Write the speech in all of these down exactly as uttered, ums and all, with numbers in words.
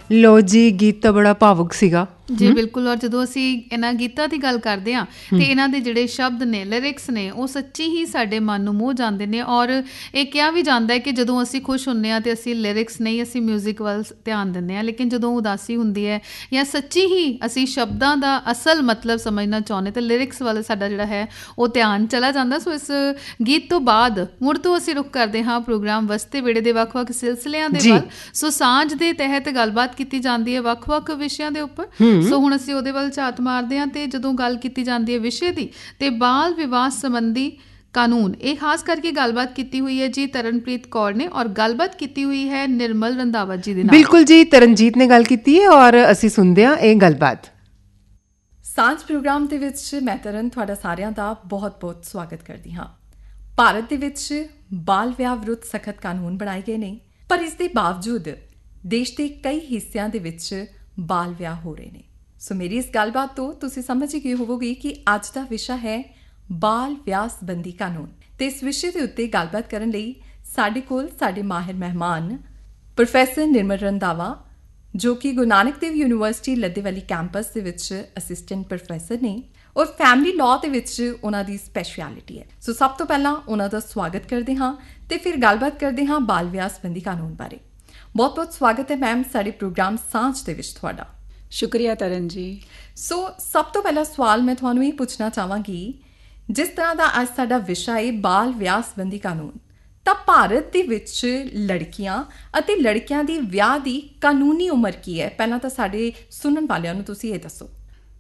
ਲੋ ਜੀ, ਗੀਤ ਤਾਂ ਬੜਾ ਭਾਵੁਕ ਸੀਗਾ ਜੀ ਬਿਲਕੁਲ। ਔਰ ਜਦੋਂ ਅਸੀਂ ਇਹਨਾਂ ਗੀਤਾਂ ਦੀ ਗੱਲ ਕਰਦੇ ਹਾਂ ਤੇ ਇਹਨਾਂ ਦੇ ਜਿਹੜੇ ਸ਼ਬਦ ਨੇ, ਲਿਰਿਕਸ ਨੇ, ਉਹ ਸੱਚੀ ਹੀ ਸਾਡੇ ਮਨ ਨੂੰ ਮੋਹ ਜਾਂਦੇ ਨੇ। ਔਰ ਇਹ ਕਿਹਾ ਵੀ ਜਾਂਦਾ ਹੈ ਕਿ ਜਦੋਂ ਅਸੀਂ ਖੁਸ਼ ਹੁੰਦੇ ਹਾਂ ਤੇ ਅਸੀਂ ਲਿਰਿਕਸ ਨਹੀਂ, ਅਸੀਂ ਮਿਊਜ਼ਿਕ ਵੱਲ ਧਿਆਨ ਦਿੰਦੇ ਹਾਂ, ਲੇਕਿਨ ਜਦੋਂ ਉਦਾਸੀ ਹੁੰਦੀ ਹੈ ਜਾਂ ਸੱਚੀ ਹੀ ਅਸੀਂ ਸ਼ਬਦਾਂ ਦਾ ਅਸਲ ਮਤਲਬ ਸਮਝਣਾ ਚਾਹੁੰਦੇ ਤਾਂ ਲਿਰਿਕਸ ਵੱਲ ਸਾਡਾ ਜਿਹੜਾ ਹੈ ਉਹ ਧਿਆਨ ਚਲਾ ਜਾਂਦਾ। ਸੋ ਇਸ ਗੀਤ ਤੋਂ ਬਾਅਦ ਮੁੜ ਤੋਂ ਅਸੀਂ ਰੁਕ ਕਰਦੇ ਹਾਂ ਪ੍ਰੋਗਰਾਮ ਵਸਤੇ ਵਿਹੜੇ ਦੇ ਵੱਖ-ਵੱਖ ਸਿਲਸਿਲਿਆਂ ਦੇ ਵੱਲ। ਸੋ ਸਾਂਝ ਦੇ ਤਹਿਤ ਗੱਲਬਾਤ ਕੀਤੀ ਜਾਂਦੀ ਹੈ ਵੱਖ-ਵੱਖ ਵਿਸ਼ਿਆਂ ਦੇ ਉੱਪਰ। ਸੋ ਹੁਣ ਅਸੀਂ ਉਹਦੇ ਵੱਲ ਝਾਤ ਮਾਰਦੇ ਹਾਂ ਤੇ ਜਦੋਂ ਗੱਲ ਕੀਤੀ ਜਾਂਦੀ ਹੈ ਵਿਸ਼ੇ ਦੀ ਤੇ ਬਾਲ ਵਿਵਾਹ ਸੰਬੰਧੀ ਕਾਨੂੰਨ, ਇਹ ਖਾਸ ਕਰਕੇ ਗੱਲਬਾਤ ਕੀਤੀ ਹੋਈ ਹੈ ਜੀ ਤਰਨਪ੍ਰੀਤ ਕੌਰ ਨੇ ਔਰ ਗੱਲਬਾਤ ਕੀਤੀ ਹੋਈ ਹੈ ਨਿਰਮਲ ਰੰਧਾਵਾ ਜੀ ਦੇ ਨਾਲ। ਬਿਲਕੁਲ ਜੀ, ਤਰਨਜੀਤ ਨੇ ਗੱਲ ਕੀਤੀ ਹੈ ਔਰ ਅਸੀਂ ਸੁਣਦੇ ਹਾਂ ਇਹ ਗੱਲਬਾਤ। ਸਾਂਝ ਪ੍ਰੋਗਰਾਮ ਦੇ ਵਿੱਚ ਮੈਂ ਤਰਨ ਤੁਹਾਡਾ ਸਾਰਿਆਂ ਦਾ ਬਹੁਤ-ਬਹੁਤ ਸਵਾਗਤ ਕਰਦੀ ਹਾਂ। ਭਾਰਤ ਦੇ ਵਿੱਚ ਬਾਲ ਵਿਆਹ ਵਿਰੁੱਧ ਸਖਤ ਕਾਨੂੰਨ ਬਣਾਏ ਗਏ ਨੇ, ਪਰ ਇਸ ਦੇ ਬਾਵਜੂਦ ਦੇਸ਼ ਦੇ ਕਈ ਹਿੱਸਿਆਂ ਦੇ ਵਿੱਚ ਬਾਲ ਵਿਆਹ ਹੋ ਰਹੇ ਨੇ। ਸੋ ਮੇਰੀ ਇਸ ਗੱਲਬਾਤ ਤੋਂ ਤੁਸੀਂ ਸਮਝ ਹੀ ਗਏ ਹੋਵੋਗੇ ਕਿ ਅੱਜ ਦਾ ਵਿਸ਼ਾ ਹੈ ਬਾਲ ਵਿਆਹ ਸੰਬੰਧੀ ਕਾਨੂੰਨ। ਤੇ ਇਸ ਵਿਸ਼ੇ ਦੇ ਉੱਤੇ ਗੱਲਬਾਤ ਕਰਨ ਲਈ ਸਾਡੇ ਕੋਲ ਸਾਡੇ ਮਾਹਿਰ ਮਹਿਮਾਨ ਪ੍ਰੋਫੈਸਰ ਨਿਰਮਲ ਰੰਧਾਵਾ, ਜੋ ਕਿ ਗੁਰੂ ਨਾਨਕ ਦੇਵ ਯੂਨੀਵਰਸਿਟੀ ਲੱਦੇਵਾਲੀ ਕੈਂਪਸ ਦੇ ਵਿੱਚ ਅਸਿਸਟੈਂਟ ਪ੍ਰੋਫੈਸਰ ਨੇ ਔਰ ਫੈਮਿਲੀ ਲਾਅ ਦੇ ਵਿੱਚ ਉਹਨਾਂ ਦੀ ਸਪੈਸ਼ਲਿਟੀ ਹੈ। ਸੋ ਸਭ ਤੋਂ ਪਹਿਲਾਂ ਉਹਨਾਂ ਦਾ ਸਵਾਗਤ ਕਰਦੇ ਹਾਂ ਤੇ ਫਿਰ ਗੱਲਬਾਤ ਕਰਦੇ ਹਾਂ ਬਾਲ ਵਿਆਹ ਸੰਬੰਧੀ ਕਾਨੂੰਨ ਬਾਰੇ। ਬਹੁਤ ਬਹੁਤ ਸਵਾਗਤ ਹੈ ਮੈਮ ਸਾਡੇ ਪ੍ਰੋਗਰਾਮ ਸਾਂਝ ਦੇ ਵਿੱਚ ਤੁਹਾਡਾ। ਸ਼ੁਕਰੀਆ ਤਰਨ ਜੀ। ਸੋ ਸਭ ਤੋਂ ਪਹਿਲਾ ਸਵਾਲ ਮੈਂ ਤੁਹਾਨੂੰ ਇਹ ਪੁੱਛਣਾ ਚਾਹਾਂਗੀ, ਜਿਸ ਤਰ੍ਹਾਂ ਦਾ ਅੱਜ ਸਾਡਾ ਵਿਸ਼ਾ ਹੈ ਬਾਲ ਵਿਆਹ ਸੰਬੰਧੀ ਕਾਨੂੰਨ, ਤਾਂ ਭਾਰਤ ਦੇ ਵਿੱਚ ਲੜਕੀਆਂ ਅਤੇ ਲੜਕਿਆਂ ਦੀ ਵਿਆਹ ਦੀ ਕਾਨੂੰਨੀ ਉਮਰ ਕੀ ਹੈ? ਪਹਿਲਾਂ ਤਾਂ ਸਾਡੇ ਸੁਣਨ ਵਾਲਿਆਂ ਨੂੰ ਤੁਸੀਂ ਇਹ ਦੱਸੋ।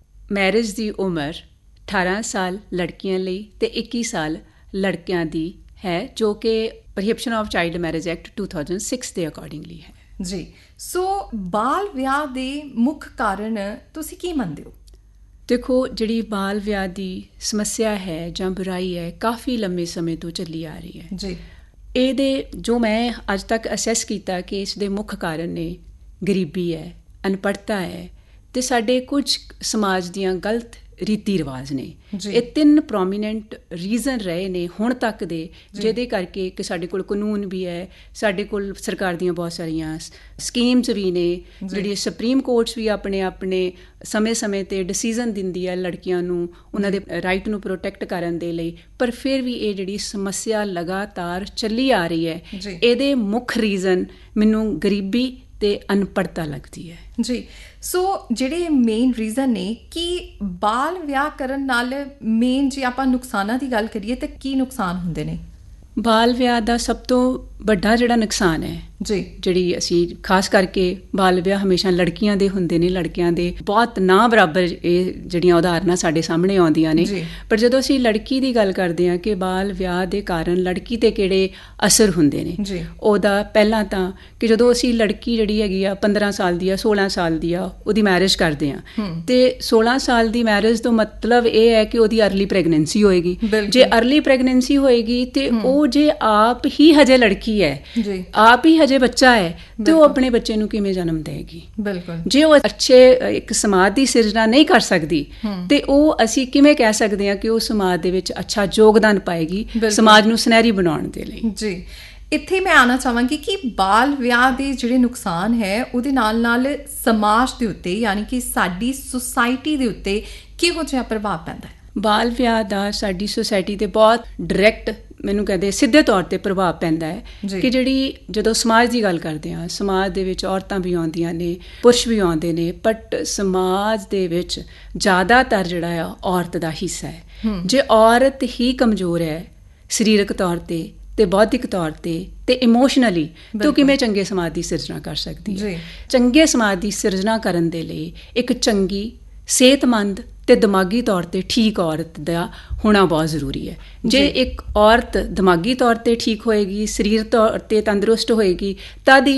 ਮੈਰਿਜ ਦੀ ਉਮਰ ਅਠਾਰਾਂ ਸਾਲ ਲੜਕੀਆਂ ਲਈ ਤੇ ਇੱਕੀ ਸਾਲ ਲੜਕਿਆਂ ਦੀ ਹੈ, ਜੋ ਕਿ ਪ੍ਰੋਹਿਬਿਸ਼ਨ ਆਫ ਚਾਈਲਡ ਮੈਰਿਜ ਐਕਟ ਦੋ ਹਜ਼ਾਰ ਛੇ ਦੇ ਅਕੋਰਡਿੰਗਲੀ ਹੈ ਜੀ। ਸੋ ਬਾਲ ਵਿਆਹ ਦੇ ਮੁੱਖ ਕਾਰਨ ਤੁਸੀਂ ਕੀ ਮੰਨਦੇ ਹੋ? ਦੇਖੋ, ਜਿਹੜੀ ਬਾਲ ਵਿਆਹ ਦੀ ਸਮੱਸਿਆ ਹੈ ਜਾਂ ਬੁਰਾਈ ਹੈ, ਕਾਫੀ ਲੰਮੇ ਸਮੇਂ ਤੋਂ ਚੱਲੀ ਆ ਰਹੀ ਹੈ ਜੀ। ਇਹਦੇ ਜੋ ਮੈਂ ਅੱਜ ਤੱਕ ਅਸੈਸ ਕੀਤਾ ਕਿ ਇਸ ਦੇ ਮੁੱਖ ਕਾਰਨ ਨੇ ਗਰੀਬੀ ਹੈ, ਅਨਪੜ੍ਹਤਾ ਹੈ ਤੇ ਸਾਡੇ ਕੁਝ ਸਮਾਜ ਦੀਆਂ ਗਲਤ ਰੀਤੀ ਰਿਵਾਜ ਨੇ। ਇਹ ਤਿੰਨ ਪ੍ਰੋਮੀਨੈਂਟ ਰੀਜ਼ਨ ਰਹੇ ਨੇ ਹੁਣ ਤੱਕ ਦੇ, ਜਿਹਦੇ ਕਰਕੇ ਕਿ ਸਾਡੇ ਕੋਲ ਕਾਨੂੰਨ ਵੀ ਹੈ, ਸਾਡੇ ਕੋਲ ਸਰਕਾਰ ਦੀਆਂ ਬਹੁਤ ਸਾਰੀਆਂ ਸਕੀਮਸ ਵੀ ਨੇ, ਜਿਹੜੀ ਸੁਪਰੀਮ ਕੋਰਟਸ ਵੀ ਆਪਣੇ ਆਪਣੇ ਸਮੇਂ-ਸਮੇਂ 'ਤੇ ਡਿਸੀਜ਼ਨ ਦਿੰਦੀ ਹੈ ਲੜਕੀਆਂ ਨੂੰ ਉਹਨਾਂ ਦੇ ਰਾਈਟ ਨੂੰ ਪ੍ਰੋਟੈਕਟ ਕਰਨ ਦੇ ਲਈ। ਪਰ ਫਿਰ ਵੀ ਇਹ ਜਿਹੜੀ ਸਮੱਸਿਆ ਲਗਾਤਾਰ ਚੱਲੀ ਆ ਰਹੀ ਹੈ, ਇਹਦੇ ਮੁੱਖ ਰੀਜ਼ਨ ਮੈਨੂੰ ਗਰੀਬੀ ਤੇ ਅਨਪੜ੍ਹਤਾ ਲੱਗਦੀ ਹੈ ਜੀ। ਸੋ ਜਿਹੜੇ ਮੇਨ ਰੀਜ਼ਨ ਨੇ, ਕਿ ਬਾਲ ਵਿਆਹ ਕਰਨ ਨਾਲ ਮੇਨ ਜੇ ਆਪਾਂ ਨੁਕਸਾਨਾਂ ਦੀ ਗੱਲ ਕਰੀਏ ਤਾਂ ਕੀ ਨੁਕਸਾਨ ਹੁੰਦੇ ਨੇ? ਬਾਲ ਵਿਆਹ ਦਾ ਸਭ ਤੋਂ ਵੱਡਾ ਜਿਹੜਾ ਨੁਕਸਾਨ ਹੈ ਜੀ, ਜਿਹੜੀ ਅਸੀਂ ਖਾਸ ਕਰਕੇ ਬਾਲ ਵਿਆਹ ਹਮੇਸ਼ਾ ਲੜਕੀਆਂ ਦੇ ਹੁੰਦੇ ਨੇ, ਲੜਕਿਆਂ ਦੇ ਬਹੁਤ ਨਾ ਬਰਾਬਰ ਇਹ ਜਿਹੜੀਆਂ ਉਦਾਹਰਨਾਂ ਸਾਡੇ ਸਾਹਮਣੇ ਆਉਂਦੀਆਂ ਨੇ। ਪਰ ਜਦੋਂ ਅਸੀਂ ਲੜਕੀ ਦੀ ਗੱਲ ਕਰਦੇ ਹਾਂ ਕਿ ਬਾਲ ਵਿਆਹ ਦੇ ਕਾਰਨ ਲੜਕੀ 'ਤੇ ਕਿਹੜੇ ਅਸਰ ਹੁੰਦੇ ਨੇ, ਉਹਦਾ ਪਹਿਲਾਂ ਤਾਂ ਕਿ ਜਦੋਂ ਅਸੀਂ ਲੜਕੀ ਜਿਹੜੀ ਹੈਗੀ ਆ ਪੰਦਰਾਂ ਸਾਲ ਦੀ ਆ, ਸੋਲਾਂ ਸਾਲ ਦੀ ਆ, ਉਹਦੀ ਮੈਰਿਜ ਕਰਦੇ ਹਾਂ ਤੇ ਸੋਲਾਂ ਸਾਲ ਦੀ ਮੈਰਿਜ ਤੋਂ ਮਤਲਬ ਇਹ ਹੈ ਕਿ ਉਹਦੀ ਅਰਲੀ ਪ੍ਰੈਗਨੈਂਸੀ ਹੋਏਗੀ। ਜੇ ਅਰਲੀ ਪ੍ਰੈਗਨੈਂਸੀ ਹੋਏਗੀ ਤੇ ਉਹ ਜੇ ਆਪ ਹੀ ਹਜੇ ਲੜਕੀ ਹੈ, ਆਪ ਹੀ ਹਜੇ ਬੱਚਾ ਹੈ, ਤੇ ਉਹ ਆਪਣੇ ਬੱਚੇ ਨੂੰ ਕਿਵੇਂ ਜਨਮ ਦੇਗੀ? ਬਿਲਕੁਲ। ਜੇ ਉਹ ਅੱਛੇ ਇੱਕ ਸਮਾਜ ਦੀ ਸਿਰਜਣਾ ਨਹੀਂ ਕਰ ਸਕਦੀ ਤੇ ਉਹ ਅਸੀਂ ਕਿਵੇਂ ਕਹਿ ਸਕਦੇ ਹਾਂ ਕਿ ਉਹ ਸਮਾਜ ਦੇ ਵਿੱਚ ਅੱਛਾ ਯੋਗਦਾਨ ਪਾਏਗੀ ਸਮਾਜ ਨੂੰ ਸੁਨਹਿਰੀ ਬਣਾਉਣ ਦੇ ਲਈ? ਜੀ। ਇੱਥੇ ਮੈਂ ਆਉਣਾ ਚਾਹਾਂਗੀ ਕਿ ਬਾਲ ਵਿਆਹ ਦੇ ਜਿਹੜੇ ਨੁਕਸਾਨ ਹੈ ਉਹਦੇ ਨਾਲ ਨਾਲ ਸਮਾਜ ਦੇ ਉੱਤੇ, ਯਾਨੀ ਕਿ ਸਾਡੀ ਸੁਸਾਇਟੀ ਦੇ ਉੱਤੇ ਕਿਹੋ ਜਿਹਾ ਪ੍ਰਭਾਵ ਪੈਂਦਾ ਹੈ? ਬਾਲ ਵਿਆਹ ਦਾ ਸਾਡੀ ਸੁਸਾਇਟੀ 'ਤੇ ਬਹੁਤ ਡਾਇਰੈਕਟ, ਮੈਨੂੰ ਕਹਿੰਦੇ ਸਿੱਧੇ ਤੌਰ 'ਤੇ ਪ੍ਰਭਾਵ ਪੈਂਦਾ ਹੈ ਕਿ ਜਿਹੜੀ ਜਦੋਂ ਸਮਾਜ ਦੀ ਗੱਲ ਕਰਦੇ ਹਾਂ, ਸਮਾਜ ਦੇ ਵਿੱਚ ਔਰਤਾਂ ਵੀ ਆਉਂਦੀਆਂ ਨੇ, ਪੁਰਸ਼ ਵੀ ਆਉਂਦੇ ਨੇ, ਬਟ ਸਮਾਜ ਦੇ ਵਿੱਚ ਜ਼ਿਆਦਾਤਰ ਜਿਹੜਾ ਆ ਔਰਤ ਦਾ ਹਿੱਸਾ ਹੈ। ਜੇ ਔਰਤ ਹੀ ਕਮਜ਼ੋਰ ਹੈ ਸਰੀਰਕ ਤੌਰ 'ਤੇ ਤੇ ਬੌਧਿਕ ਤੌਰ 'ਤੇ ਤੇ ਇਮੋਸ਼ਨਲੀ, ਤਾਂ ਕਿਵੇਂ ਚੰਗੇ ਸਮਾਜ ਦੀ ਸਿਰਜਣਾ ਕਰ ਸਕਦੀ ਹੈ? ਚੰਗੇ ਸਮਾਜ ਦੀ ਸਿਰਜਣਾ ਕਰਨ ਦੇ ਲਈ ਇੱਕ ਚੰਗੀ, ਸਿਹਤਮੰਦ ਤੇ ਦਿਮਾਗੀ ਤੌਰ 'ਤੇ ਠੀਕ ਔਰਤ ਦਾ ਹੋਣਾ ਬਹੁਤ ਜ਼ਰੂਰੀ ਹੈ। ਜੇ ਇੱਕ ਔਰਤ ਦਿਮਾਗੀ ਤੌਰ 'ਤੇ ਠੀਕ ਹੋਏਗੀ, ਸਰੀਰ ਤੌਰ 'ਤੇ ਤੰਦਰੁਸਤ ਹੋਏਗੀ, ਤਦ ਹੀ